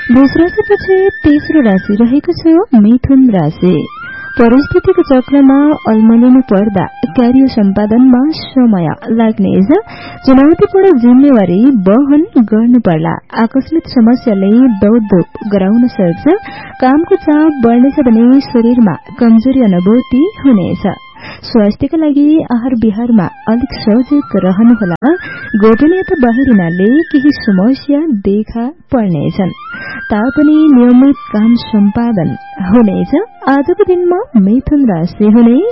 वृष राशिपछि तेस्रो राशि रहेको छ मिथुन राशि। परिस्थितिको चक्रमा अल्मलिनु पर्दा कार्य सम्पादनमा समय लाग्नेछ। चुनौतीपूर्ण जिम्मेवारी वहन गर्नु पर्ला। आकस्मिक समस्याले दौडधुप गराउन सक्छ। कामको चाप बढ्नेछ भने शरीरमा कमजोरी अनुभूति हुनेछ। स्वास्थ्यका लागि आहार विहारमा अलिक सचेत रहनुहोला। गोपनीयता बाहिरिनाले केही समस्या देखा पर्नेछन् तापनि नियमित काम सम्पादन हुनेछ। आजको दिनमा मिथुन राशि हुने